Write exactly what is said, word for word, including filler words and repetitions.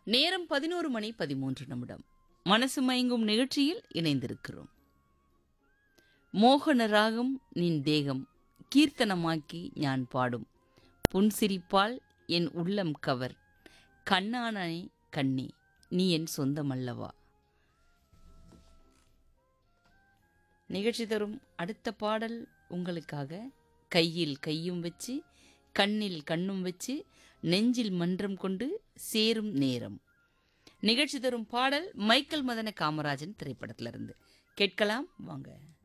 நேரம் பதினோரு மணி பதிமூன்று நிமிடம். மனசு மயங்கும் நிகழ்ச்சியில் இணைந்திருக்கிறோம். மோகன ராகம் நின் தேகம் கீர்த்தனமாக்கி ஞான் பாடும் புன்சிரிப்பால் என் உள்ளம் கவர் கண்ணானே கண்ணே நீ என் சொந்தமல்லவா. நிகழ்ச்சி தரும் அடுத்த பாடல் உங்களுக்காக. கையில் கையும் வச்சு கண்ணில் கண்ணும் வச்சு நெஞ்சில் மன்றம் கொண்டு சேரும் நேரம். நிகழ்ச்சி தரும் பாடல் மைக்கேல் மதன காமராஜன் திரைப்படத்திலிருந்து கேட்கலாம் வாங்க.